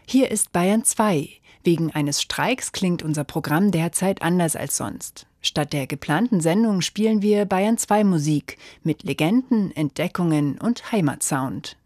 Hier ist Bayern 2. Wegen eines Streiks klingt unser Programm derzeit anders als sonst. Statt der geplanten Sendung spielen wir Bayern 2 Musik mit Legenden, Entdeckungen und Heimatsound.